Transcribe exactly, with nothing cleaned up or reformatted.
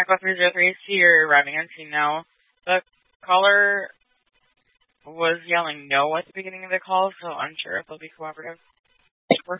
Echo three zero three, see you're arriving on scene now. The caller was yelling no at the beginning of the call, so unsure if they'll be cooperative. We're